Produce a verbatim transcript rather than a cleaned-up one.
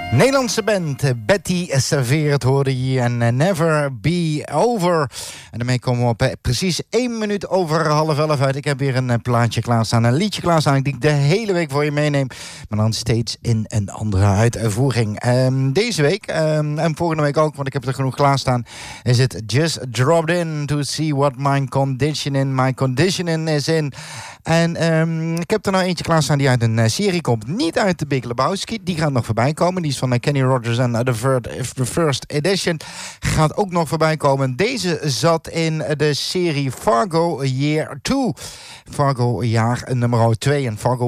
Nederlandse band Betty Serveert hoorde je en uh, Never Be Over. En daarmee komen we op uh, precies één minuut over half elf uit. Ik heb weer een uh, plaatje klaarstaan, een liedje klaarstaan die ik de hele week voor je meeneem. Maar dan steeds in een andere uitvoering. Um, deze week um, en volgende week ook, want ik heb er genoeg klaarstaan, is het Just Dropped In to See What My Conditioning, My Conditioning is in. En um, ik heb er nou eentje klaarstaan die uit een uh, serie komt. Niet uit de Big Lebowski, die gaat nog voorbij komen. Die is van uh, Kenny Rogers en uh, the First Edition. Gaat ook nog voorbij komen. Deze zat in de serie Fargo Year twee. Fargo jaar nummer twee. En Fargo